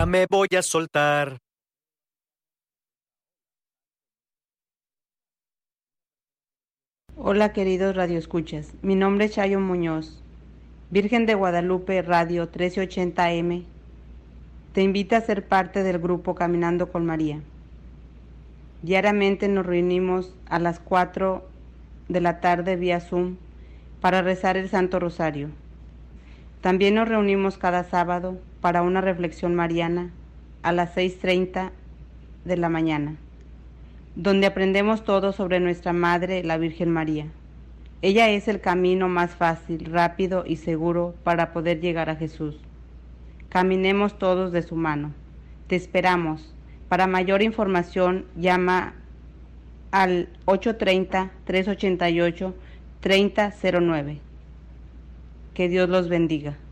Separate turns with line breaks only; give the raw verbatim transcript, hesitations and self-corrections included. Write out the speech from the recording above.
Ya me voy a soltar.
Hola queridos radioescuchas, mi nombre es Chayo Muñoz, Virgen de Guadalupe Radio mil trescientos ochenta M. Te invita a ser parte del grupo Caminando con María. Diariamente nos reunimos a las cuatro de la tarde vía Zoom para rezar el Santo Rosario. También nos reunimos cada sábado para una reflexión mariana a las seis treinta de la mañana, donde aprendemos todo sobre nuestra Madre, la Virgen María. Ella es el camino más fácil, rápido y seguro para poder llegar a Jesús. Caminemos todos de su mano. Te esperamos. Para mayor información, llama al ocho tres cero, tres ocho ocho, tres cero cero nueve. Que Dios los bendiga.